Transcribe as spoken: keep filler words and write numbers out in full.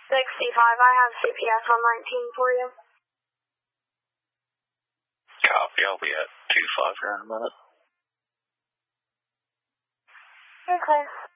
sixty-five. I have C P S on nineteen for you. Copy. I'll be at two five here in a minute. Okay.